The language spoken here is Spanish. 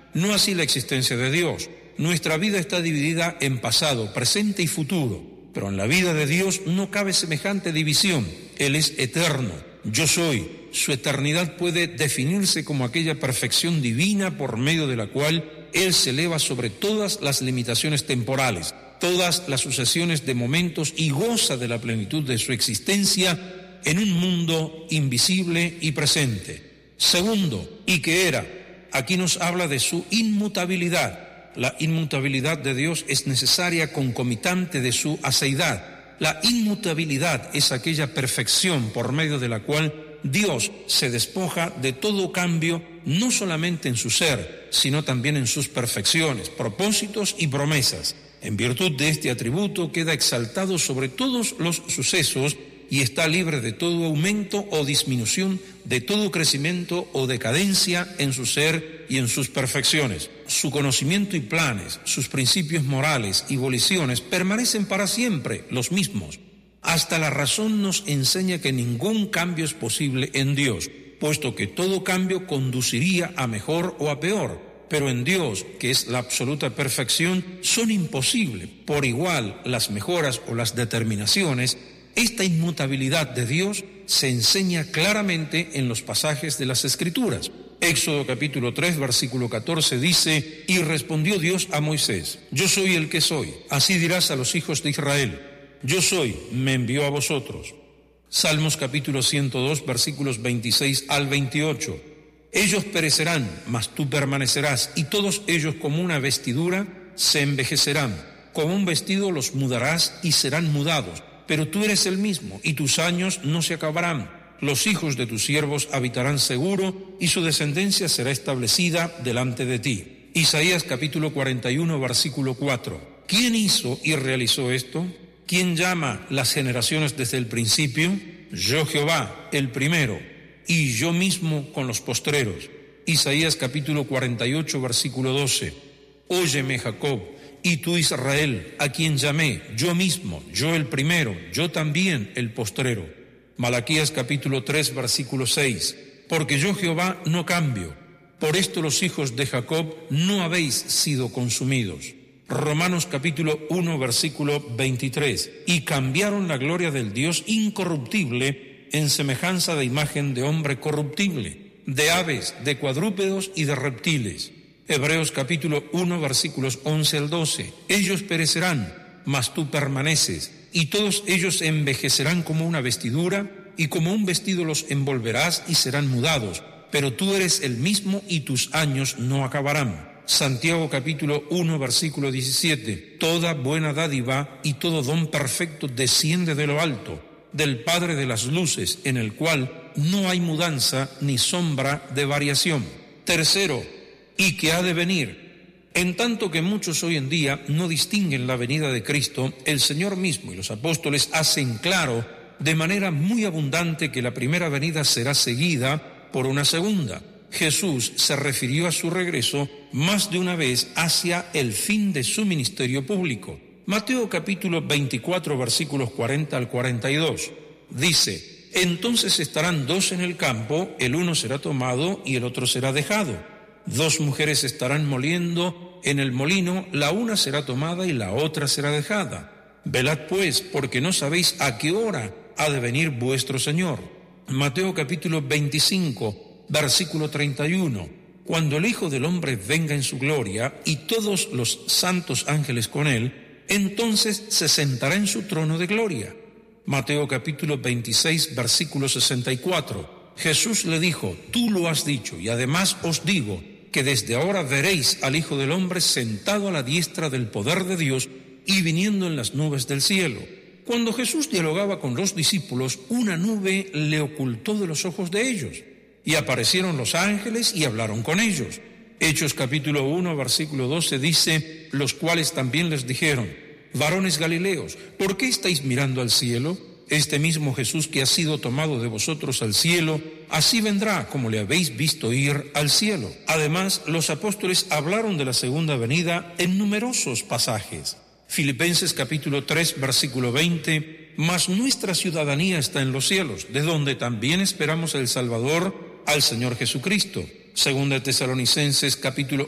No así la existencia de Dios. Nuestra vida está dividida en pasado, presente y futuro, pero en la vida de Dios no cabe semejante división. Él es eterno, yo soy. Su eternidad puede definirse como aquella perfección divina por medio de la cual Él se eleva sobre todas las limitaciones temporales, todas las sucesiones de momentos y goza de la plenitud de su existencia en un mundo invisible y presente. Segundo, y que era, aquí nos habla de su inmutabilidad. La inmutabilidad de Dios es necesaria concomitante de su aseidad. La inmutabilidad es aquella perfección por medio de la cual Dios se despoja de todo cambio, no solamente en su ser, sino también en sus perfecciones, propósitos y promesas. En virtud de este atributo queda exaltado sobre todos los sucesos y está libre de todo aumento o disminución, de todo crecimiento o decadencia en su ser y en sus perfecciones. Su conocimiento y planes, sus principios morales y voliciones permanecen para siempre los mismos. Hasta la razón nos enseña que ningún cambio es posible en Dios, puesto que todo cambio conduciría a mejor o a peor. Pero en Dios, que es la absoluta perfección, son imposibles por igual las mejoras o las determinaciones. Esta inmutabilidad de Dios se enseña claramente en los pasajes de las Escrituras. Éxodo capítulo 3, versículo 14 dice: y respondió Dios a Moisés: yo soy el que soy, así dirás a los hijos de Israel: yo soy, me envió a vosotros. Salmos capítulo 102, versículos 26 al 28. Ellos perecerán, mas tú permanecerás, y todos ellos como una vestidura se envejecerán. Como un vestido los mudarás y serán mudados, pero tú eres el mismo, y tus años no se acabarán. Los hijos de tus siervos habitarán seguro, y su descendencia será establecida delante de ti. Isaías capítulo 41, versículo 4. ¿Quién hizo y realizó esto? ¿Quién llama las generaciones desde el principio? Yo Jehová, el primero, y yo mismo con los postreros. Isaías capítulo 48, versículo 12. Óyeme, Jacob, y tú, Israel, a quien llamé, yo mismo, yo el primero, yo también el postrero. Malaquías capítulo 3, versículo 6. Porque yo Jehová no cambio, por esto los hijos de Jacob no habéis sido consumidos. Romanos capítulo 1, versículo 23. Y cambiaron la gloria del Dios incorruptible en semejanza de imagen de hombre corruptible, de aves, de cuadrúpedos y de reptiles. Hebreos capítulo 1, versículos 11 al 12. Ellos perecerán, mas tú permaneces, y todos ellos envejecerán como una vestidura, y como un vestido los envolverás y serán mudados, pero tú eres el mismo y tus años no acabarán. Santiago capítulo 1, versículo 17. Toda buena dádiva y todo don perfecto desciende de lo alto, del Padre de las luces, en el cual no hay mudanza ni sombra de variación. Tercero, y que ha de venir. En tanto que muchos hoy en día no distinguen la venida de Cristo, el Señor mismo y los apóstoles hacen claro de manera muy abundante que la primera venida será seguida por una segunda. Jesús se refirió a su regreso más de una vez hacia el fin de su ministerio público. Mateo capítulo 24, versículos 40 al 42, dice: entonces estarán dos en el campo, el uno será tomado y el otro será dejado. Dos mujeres estarán moliendo en el molino, la una será tomada y la otra será dejada. Velad pues, porque no sabéis a qué hora ha de venir vuestro Señor. Mateo capítulo 25, versículo 31. Cuando el Hijo del Hombre venga en su gloria y todos los santos ángeles con él, entonces se sentará en su trono de gloria. Mateo capítulo 26, versículo 64. Jesús le dijo: tú lo has dicho, y además os digo que desde ahora veréis al Hijo del Hombre sentado a la diestra del poder de Dios y viniendo en las nubes del cielo. Cuando Jesús dialogaba con los discípulos, una nube le ocultó de los ojos de ellos, y aparecieron los ángeles y hablaron con ellos. Hechos capítulo 1, versículo 12 dice: los cuales también les dijeron: varones galileos, ¿por qué estáis mirando al cielo? Este mismo Jesús que ha sido tomado de vosotros al cielo, así vendrá como le habéis visto ir al cielo. Además, los apóstoles hablaron de la segunda venida en numerosos pasajes. Filipenses capítulo 3, versículo 20: mas nuestra ciudadanía está en los cielos, de donde también esperamos el Salvador, al Señor Jesucristo. Segunda Tesalonicenses capítulo